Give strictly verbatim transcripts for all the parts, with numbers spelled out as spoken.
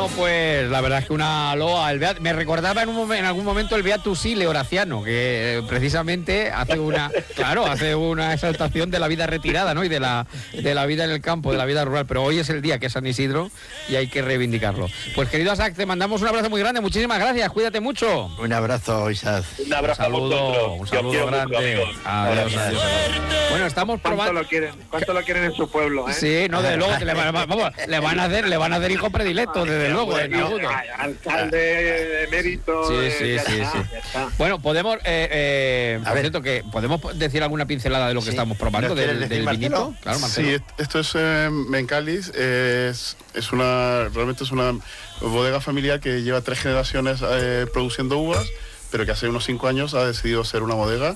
Bueno, pues la verdad es que una loa. El Beat, me recordaba en, un momen, en algún momento el Beatus Ile Horaciano, que eh, precisamente hace una, claro, hace una exaltación de la vida retirada, ¿no? Y de la, de la vida en el campo, de la vida rural. Pero hoy es el día que es San Isidro y hay que reivindicarlo. Pues querido Asach, te mandamos un abrazo muy grande. Muchísimas gracias. Cuídate mucho. Un abrazo, Isaac. Un abrazo un saludo, a vosotros. un saludo grande. Adiós, adiós, adiós. Bueno, estamos probando. ¿Cuánto lo quieren? ¿Cuánto lo quieren en su pueblo? ¿Eh? Sí, no, desde luego, le, vamos, le van a hacer, le van a hacer hijo predilecto, desde luego. Bueno, no, alcalde de mérito. Sí, eh, sí, ya sí, está, sí. Bueno, podemos, eh, eh, por cierto, que podemos decir alguna pincelada de lo que sí. estamos probando del, del vinito. Claro, Marcelo. Sí, esto es eh, Mencáliz, es, es una, realmente es una bodega familiar que lleva tres generaciones eh, produciendo uvas, pero que hace unos cinco años ha decidido ser una bodega.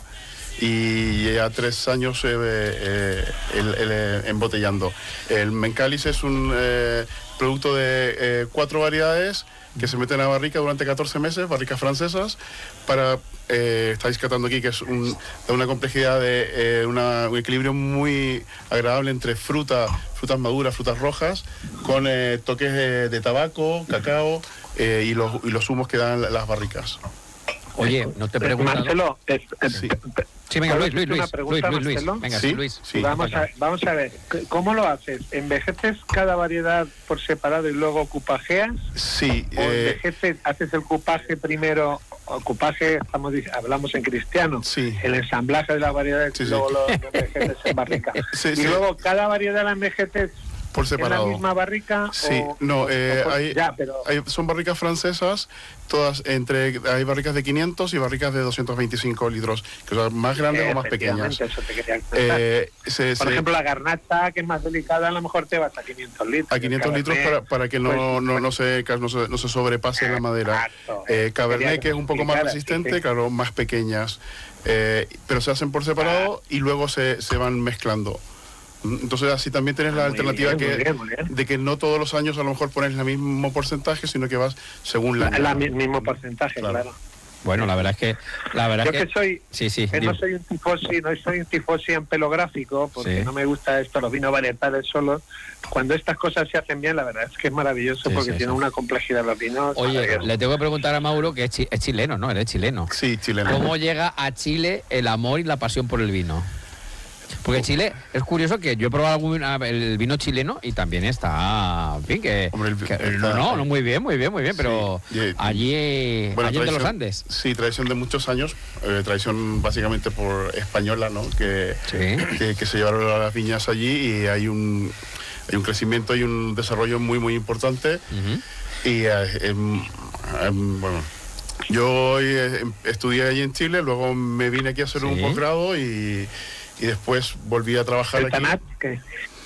Y ya tres años eh, eh, el, el, eh, embotellando. El Mencáliz es un eh, producto de eh, cuatro variedades que se meten a barrica durante catorce meses, barricas francesas, para, eh, estáis catando aquí, que es un, de una complejidad de eh, una, un equilibrio muy agradable entre fruta, frutas maduras, frutas rojas, con eh, toques de, de tabaco, cacao eh, y, los, y los humos que dan las barricas. Oye, no te pregunto. Marcelo, es, es, sí. Sí, venga, Luis, Luis, Luis, una pregunta, Luis, Luis, Luis. Marcelo. Venga, sí, sí, Luis. Sí. Vamos, a, vamos a ver, ¿cómo lo haces? ¿Envejeces cada variedad por separado y luego cupajeas? Sí. ¿O Eh, envejeces, haces el cupaje primero, o cupaje, estamos, hablamos en cristiano, sí. el ensamblaje de las variedades Sí, y sí. luego lo envejeces en barrica? Sí, y sí. luego cada variedad la envejeces Por separado. en la misma barrica. Sí, o, no, o, eh, o por, hay, ya, pero... hay, son barricas francesas, todas entre, hay barricas de quinientos y barricas de doscientos veinticinco litros, que son más grandes o más pequeñas. Eso te quería comentar. Eh, se, por se, ejemplo, la garnacha, que es más delicada, a lo mejor te vas a quinientos litros. a quinientos litros para, para que no, pues, no, no, se, no, se, no se sobrepase la madera. Exacto. Eh, Cabernet, que es un poco más Explicara, resistente, sí, sí. claro, más pequeñas, eh, pero se hacen por separado y luego se, se van mezclando. Entonces así también tienes la Muy alternativa bien, que, muy bien, muy bien. de que no todos los años a lo mejor pones el mismo porcentaje, sino que vas según la... La, la, el mismo porcentaje, Claro. claro. Bueno, la verdad es que... La verdad Yo es que... que soy... Sí, sí. Que digo. no soy un tifosi, no soy un tifosi en pelográfico, porque Sí. no me gusta esto, los vinos varietales solos. Cuando estas cosas se hacen bien, la verdad es que es maravilloso, Sí, porque sí, tiene sí. una complejidad los vinos. Oye, maravillosa. le tengo que preguntar a Mauro, que es, chi es chileno, ¿no? Él es chileno. Sí, chileno. ¿Cómo llega a Chile el amor y la pasión por el vino? Porque Chile, es curioso que yo he probado algún, el vino chileno y también está, en fin, que, Hombre, el- que- está- no, no, no, muy bien, muy bien, muy bien, pero Sí, y- allí, Bueno, allí de los tradición- Andes. Sí, tradición de muchos años, eh, tradición básicamente por española, ¿no? Que, Sí. que, que se llevaron a las viñas allí y hay un, hay un crecimiento y un desarrollo muy, muy importante. Ujú. Y eh, em, em, bueno, yo eh, em- estudié allí en Chile, luego me vine aquí a hacer un Sí. posgrado y, y después volví a trabajar ¿El aquí. Tanat? ¿Qué?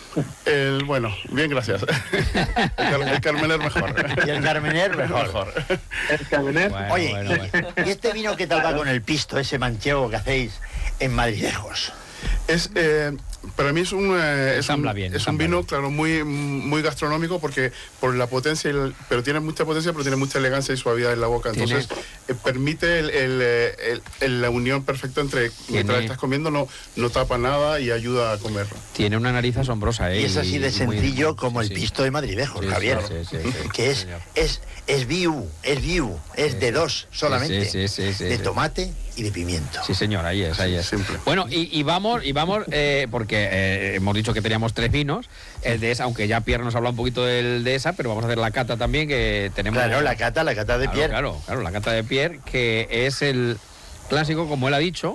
El, bueno, bien, gracias. el, Car- el Carmener mejor. Y el Carmener mejor. ¿El Cabernet? Bueno, Oye, bueno, bueno. ¿y este vino qué tal va con el pisto, ese manchego que hacéis en Madridejos? Es, eh, para mí es un, eh, es un, Ensambla bien, es un ensambla vino, bien. claro, muy, muy gastronómico porque por la potencia, y el- pero tiene mucha potencia, pero tiene mucha elegancia y suavidad en la boca. Tiene- Entonces eh, permite el, el, eh, el- el- la unión perfecta entre mientras estás comiendo, no, no tapa nada y ayuda a comer. Tiene una nariz asombrosa, ¿eh? Y es así de muy- sencillo como sí, el sí. pisto de Madridejos, Sí, Javier. sí, sí, sí, sí, que es, señor. es, es viu, es viu, es de dos solamente. sí, sí, sí, de sí. tomate y de pimiento. Sí, señor, ahí es, ahí es. Simple. Bueno, y, y vamos, y vamos eh, porque eh, hemos dicho que teníamos tres vinos, el de esa, aunque ya Pierre nos habla un poquito del de esa, pero vamos a hacer la cata también, que tenemos... Claro, la cata, la cata de Claro, Pierre. Claro, claro, la cata de Pierre, que es el clásico, como él ha dicho,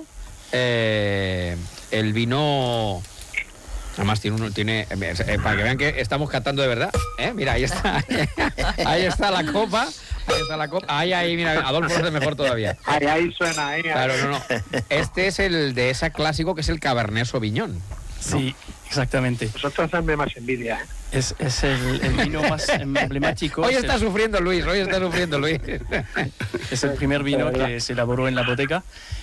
eh, el vino... Además tiene, uno, tiene eh, para que vean que estamos catando de verdad, ¿eh? Mira, ahí está, ahí está la copa, ahí está la copa, ahí, ahí, mira, Adolfo lo hace mejor todavía. Ahí, ahí suena, ahí. Claro, no, no. Este es el de esa clásico que es el Cabernet Sauvignon. Sí, exactamente. Vosotros dame más envidia, ¿eh? Es, es el, el vino más emblemático. Hoy es está el, sufriendo Luis, hoy está sufriendo Luis. es el primer vino que se elaboró en la bodega.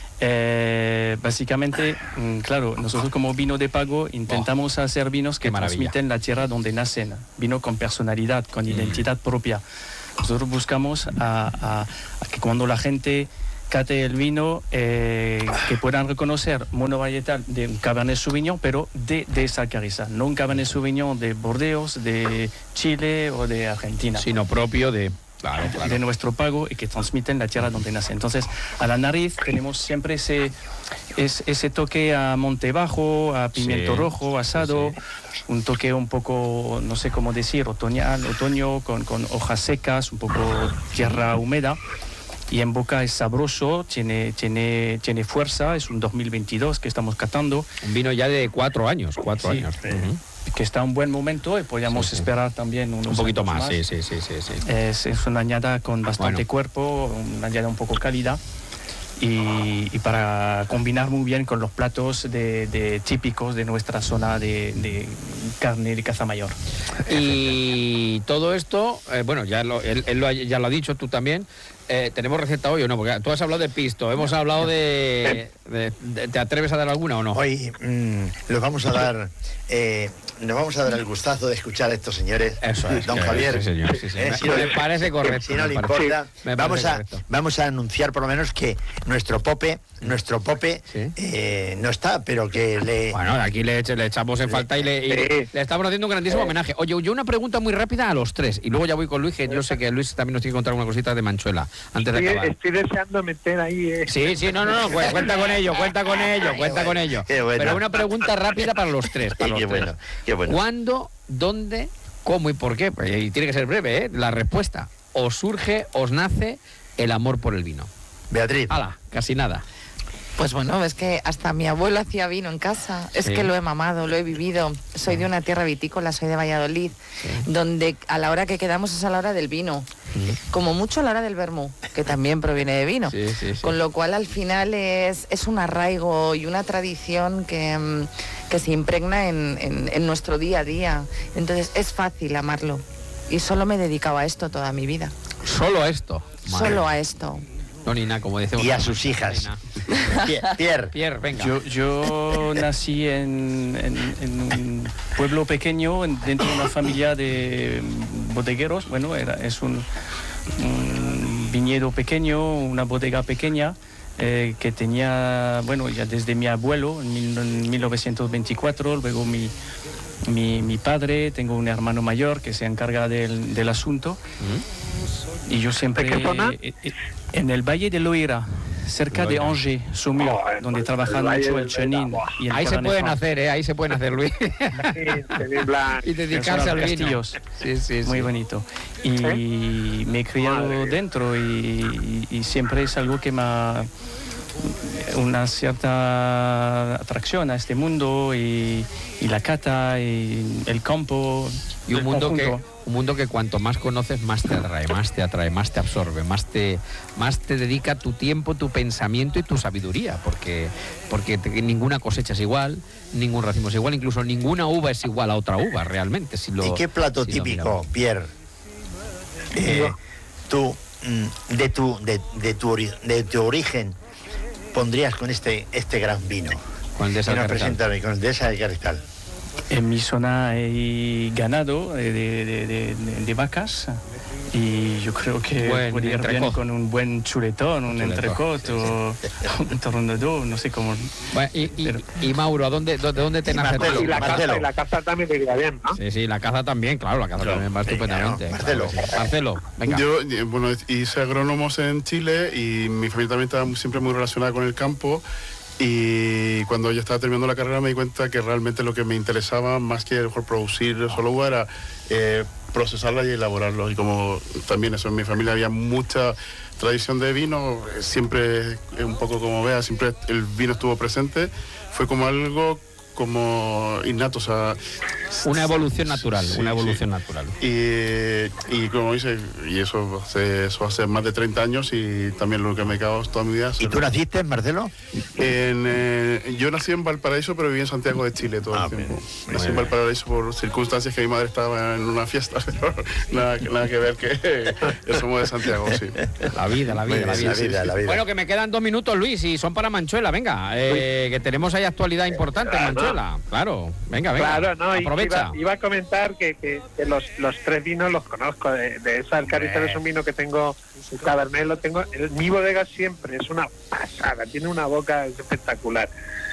Eh, básicamente, mm, claro, nosotros como vino de pago intentamos hacer vinos que Qué maravilla. transmiten la tierra donde nacen, vino con personalidad, con identidad propia. Nosotros buscamos a, a- a que cuando la gente rescate el vino, eh, que puedan reconocer monovarietal de un Cabernet Sauvignon, pero de, de esa crianza, no un Cabernet Sauvignon de Burdeos, de Chile o de Argentina. Sino propio de... Claro, claro. De nuestro pago y que transmiten la tierra donde nace. Entonces, a la nariz tenemos siempre ese, ese, ese toque a monte bajo, a pimiento Sí, rojo, asado, sí, sí. un toque un poco, no sé cómo decir, otoñal, otoño, con, con hojas secas, un poco tierra húmeda. Y en boca es sabroso, tiene, tiene, tiene fuerza, es un dos mil veintidós que estamos catando. Un vino ya de cuatro años, cuatro Sí. años. Sí. Uh-huh. Que está en un buen momento y podríamos Sí, sí. esperar también unos Un poquito años más, sí, sí, sí, sí, sí. Es, es una añada con bastante Bueno. cuerpo, una añada un poco cálida y, y para combinar muy bien con los platos de, de típicos de nuestra zona de, de carne de caza mayor. Y todo esto, eh, bueno, ya lo, él, él lo ha, ya lo ha dicho, tú también. Eh, ¿Tenemos receta hoy o no? Porque tú has hablado de pisto, hemos hablado de, de, de- ¿te atreves a dar alguna o no? Hoy mm, los vamos a dar, eh, nos vamos a dar el gustazo de escuchar a estos señores. Eso es, Don que- Javier. sí, señor, sí, sí. eh, Me- si no me le- parece correcto, Si no me le parece- importa, me parece vamos a, correcto. vamos a anunciar por lo menos que nuestro Pope, nuestro Pope Sí. eh, no está, pero que le... Bueno, aquí le, eche- le echamos en falta y, le, y Sí. le estamos haciendo un grandísimo homenaje. Oye, yo una pregunta muy rápida a los tres y luego ya voy con Luis, que yo sé que Luis también nos tiene que contar una cosita de Manchuela antes de Estoy, acabar. estoy deseando meter ahí... eh. Sí, sí, no, no, no, cu- cuenta con ello, cuenta con ello, Qué cuenta bueno, con ello. qué bueno. Pero una pregunta rápida para los tres. Para los Qué tres. bueno, qué bueno. ¿Cuándo, dónde, cómo y por qué? Pues, y tiene que ser breve, ¿eh? La respuesta. ¿Os surge, os nace el amor por el vino? Beatriz. ¡Hala! Casi nada. Pues bueno, es que hasta mi abuelo hacía vino en casa. Es Sí. que lo he mamado, lo he vivido. Soy de una tierra vitícola, soy de Valladolid, donde a la hora que quedamos es a la hora del vino. Como mucho a la hora del vermú, que también proviene de vino. Sí, sí, sí. Con lo cual al final es, es un arraigo y una tradición que, mm, que se impregna en, en- en nuestro día a día. Entonces es fácil amarlo. Y solo me he dedicado a esto toda mi vida. Solo a esto. Madre. Solo a esto. No, Nina, como decimos. Y a sus hijas. Pierre, Pierre. Pierre, venga. Yo, yo nací en, en- en un pueblo pequeño, en- dentro de una familia de bodegueros. Bueno, era, es un, un viñedo pequeño, una bodega pequeña, eh, que tenía, bueno, ya desde mi abuelo, en, mil- en mil novecientos veinticuatro, luego mi, mi, mi padre, tengo un hermano mayor que se encarga del, del asunto. Y yo siempre... ¿De qué zona? eh, eh, En el Valle de Loira, cerca de Loira. Angers, Saumur, Joder, donde pues, trabajan el Valle mucho de el chenin Loira, y el Ahí se Cabernet pueden Franc. hacer, ¿eh? Ahí se pueden hacer, Luis. Sí, Chenin Blanc. Y dedicarse al Los vino. castillos. Sí, sí, sí. Muy bonito. Y me he criado Madre mía. dentro y, y- y siempre es algo que me ha una cierta atracción a este mundo y, y la cata y el campo. Y un el mundo, que, conjunto. un mundo que cuanto más conoces, más te atrae, más te atrae, más te absorbe, más te, más te dedica tu tiempo, tu pensamiento y tu sabiduría, porque, porque te- ninguna cosecha es igual, ningún racimo es igual, incluso ninguna uva es igual a otra uva, realmente. Si lo, ¿Y qué plato si lo típico, miramos. Pierre, eh, tú, mm, de, tu, de, de, tu, ori- de tu origen, pondrías con este, este gran vino? Con el de Que nos Salcarrizal. presenta hoy, con el de esa de Carrizal. En mi zona hay ganado de, de- de- de- de vacas y yo creo que Buen puede ir bien entrecot. con un buen chuletón, un Chuletón, entrecot o un tornado, no sé cómo. Bueno, y, y- Pero- y Mauro, ¿a dónde, dónde, dónde te Y nace Marcelo, todo? Y la Marcelo. casa, y la casa también te iría bien, ¿no? Sí, sí, la caza también, claro, la caza Claro, también va venga, estupendamente. ¿no? claro Marcelo. que sí. Marcelo, venga. Yo, eh, bueno, hice agrónomos en Chile y mi familia también estaba muy- siempre muy relacionada con el campo. Y cuando yo estaba terminando la carrera me di cuenta que realmente lo que me interesaba más que a lo mejor producir solo uva era eh, procesarla y elaborarlo. Y como también eso en mi familia había mucha tradición de vino, eh, siempre, eh, un poco como vea, siempre el vino estuvo presente. Fue como algo como innato, o sea... Una evolución natural, Sí, una sí. evolución natural. Y, y como dice, y eso hace, eso hace más de treinta años y también lo que me he quedado toda mi vida. ¿Y tú naciste, Marcelo? En, eh, yo nací en Valparaíso, pero viví en Santiago de Chile todo Ah, el tiempo. bien. Nací Muy en bien. Valparaíso por circunstancias que mi madre estaba en una fiesta, pero nada, nada que ver que somos de Santiago, sí. La vida, la Muy vida, la bien, vida. la vida, la vida. Bueno, que me quedan dos minutos, Luis, y son para Manchuela, venga, eh, que tenemos ahí actualidad importante en Manchuela. Claro, venga, venga. Claro, ¿no? Y Aprovecha. aprovecha. Iba, iba a comentar que, que, que los, los tres vinos los conozco. De, de esa Alcarizar es un vino que tengo, el Cabernet lo tengo. El, mi bodega siempre es una pasada, tiene una boca espectacular.